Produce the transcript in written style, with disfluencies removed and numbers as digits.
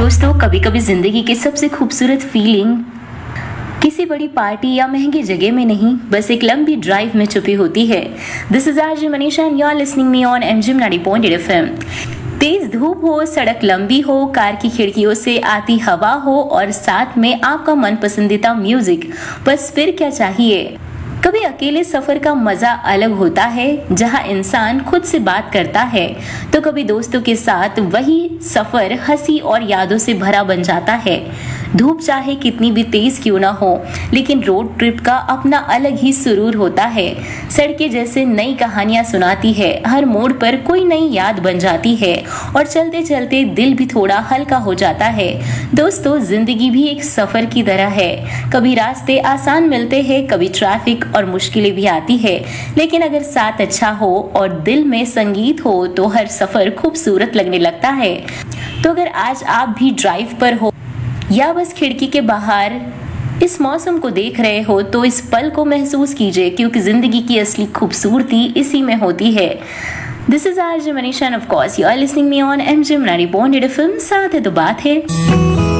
दोस्तों, कभी कभी जिंदगी की सबसे खूबसूरत फीलिंग किसी बड़ी पार्टी या महंगी जगह में नहीं, बस एक लंबी ड्राइव में छुपी होती है। This is RJ Manisha and you are listening me on एमजिम 90.8 FM. तेज धूप हो, सड़क लंबी हो, कार की खिड़कियों से आती हवा हो और साथ में आपका मन पसंदीदा म्यूजिक, बस फिर क्या चाहिए। कभी अकेले सफर का मजा अलग होता है जहां इंसान खुद से बात करता है, तो कभी दोस्तों के साथ वही सफर हंसी और यादों से भरा बन जाता है। धूप चाहे कितनी भी तेज क्यों ना हो, लेकिन रोड ट्रिप का अपना अलग ही सुरूर होता है। सड़कें जैसे नई कहानियां सुनाती है, हर मोड़ पर कोई नई याद बन जाती है और चलते चलते दिल भी थोड़ा हल्का हो जाता है। दोस्तों, जिंदगी भी एक सफर की तरह है। कभी रास्ते आसान मिलते हैं, कभी ट्रैफिक और मुश्किलें भी आती है, लेकिन अगर साथ अच्छा हो और दिल में संगीत हो तो हर सफर खूबसूरत लगने लगता है। तो अगर आज आप भी ड्राइव पर हो या बस खिड़की के बाहर इस मौसम को देख रहे हो, तो इस पल को महसूस कीजिए, क्योंकि जिंदगी की असली खूबसूरती इसी में होती है। This is RJ Manisha end of course you are listening me on एमजिम 90.8 FM. साथ है तो बात है।